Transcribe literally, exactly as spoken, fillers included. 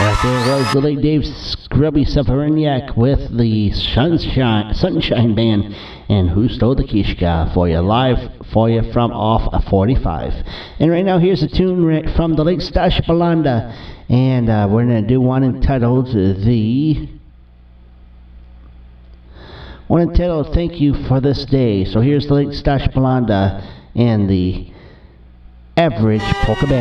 There was the late Dave Scrubby Severiniak with the Sunshine Sunshine Band and Who Stole the Kishka for you, live for you from off a forty-five. And right now here's a tune right from the late Stash Balanda, and uh, we're going to do one entitled the one entitled Thank You for This Day. So here's the late Stash Balanda and the Average Polka Band.